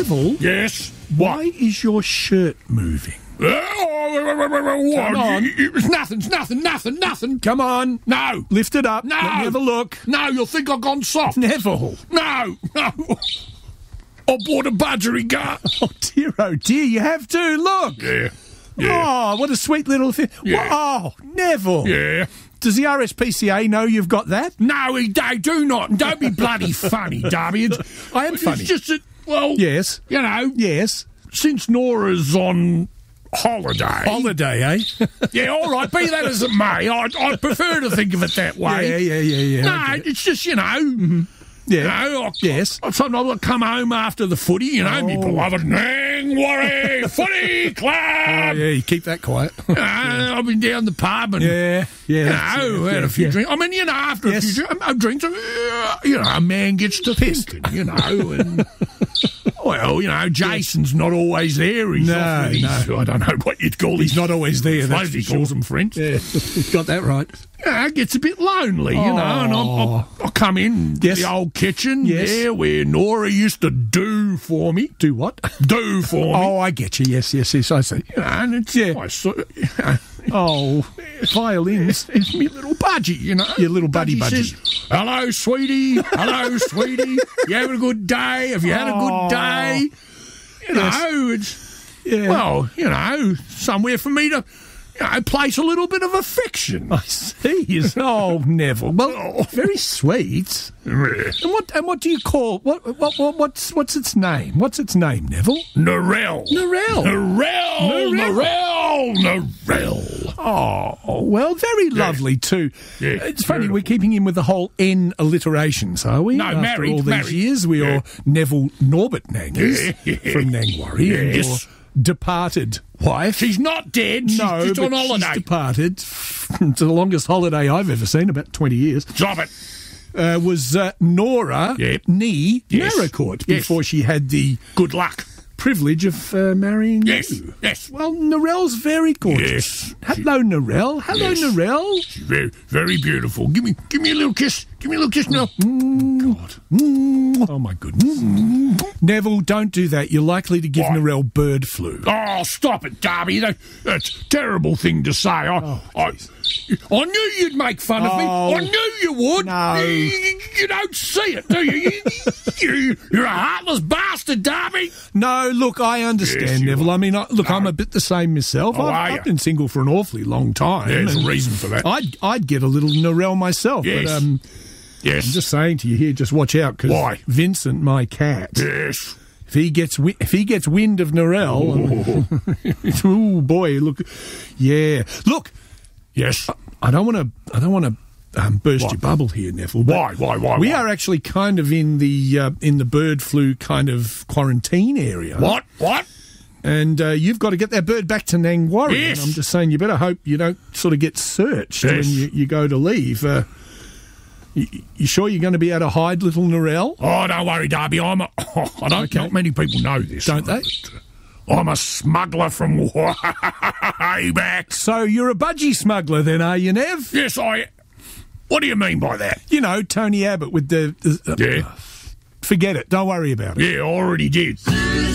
Neville? Yes? Why is your shirt moving? What? Come on. It's nothing. Come on. No. Lift it up. No. Let me have a look. No, you'll think I've gone soft. Neville. No. I bought a budgery gut. Oh dear, you have to. Look. Yeah. Oh, what a sweet little thing. Yeah. Oh, Neville. Yeah. Does the RSPCA know you've got that? No, they do not. Don't be bloody funny, Darby. I am funny. It's just that, well... Yes. You know... Yes. Since Nora's on holiday... Holiday, eh? Yeah, all right, be that as it may. I prefer to think of it that way. Yeah. No, it's just, you know... Mm-hmm. Yeah. You know, Yes. Sometimes I come home after the footy, you know, me beloved Nangwarry Footy Club. Oh, yeah, you keep that quiet. I've been down the pub and... Yeah. You know, had a few drinks. I mean, you know, after a few drinks, you know, a man gets to thinking, you know, and... Well, you know, Jason's not always there. He's I don't know what you'd call. He's not always there. I suppose he calls them friends. Yeah, you've got that right. Yeah, it gets a bit lonely, you know, and I come in the old kitchen there where Nora used to do for me. Do what? Do for me. Oh, I get you. Yes, I see. You know, and it's violins. It's me little budgie, you know. Your little budgie. Says, hello, sweetie. Hello, sweetie. You having a good day? Have you had a good day? You know, it's, well, you know, somewhere for me to, you know, place a little bit of affection. I see. Oh, Neville. Well, very sweet. And what do you call what's its name? What's its name, Neville? Narelle. Oh, well, very lovely too. Yeah, it's funny we're keeping him with the whole N alliterations, are we? No, After married. all these years, we are Neville Norbert Nangers from Nangwarry and your departed wife. She's not dead. She's just on holiday. She's departed. It's the longest holiday I've ever seen, about 20 years. Stop it. Was Nora Nee Naracourt before she had the good luck privilege of marrying you. Yes. Well, Narelle's very gorgeous. Yes. Hello, Narelle. Hello, Narelle. She's very, very beautiful. Give me a little kiss. Give me a little kiss now. God. Oh, my goodness. Neville, don't do that. You're likely to give Narelle bird flu. Oh, stop it, Darby. That's a terrible thing to say. I knew you'd make fun of me. I knew you would. No. You don't see it, do you? You're a heartless bastard, Darby. No, look, I understand, Neville. I mean, I'm a bit the same myself. I've been single for an awfully long time. There's a reason for that. I'd get a little Narelle myself. Yes. But, yes. I'm just saying to you here, just watch out, because Vincent, my cat... Yes. If he gets wind of Narelle... Oh, boy, look... Yeah. Look... Yes. I don't want to burst your bubble here, Neville. Why? We are actually kind of in the bird flu kind of quarantine area. What? And you've got to get that bird back to Nangwarry. Yes. And I'm just saying, you better hope you don't sort of get searched when you go to leave. You sure you're going to be able to hide little Narelle? Oh, don't worry, Darby. Not many people know this. Don't they? I'm a smuggler from way back. So you're a budgie smuggler then, are you, Nev? Yes, What do you mean by that? You know, Tony Abbott with the... Yeah. Forget it. Don't worry about it. Yeah, I already did.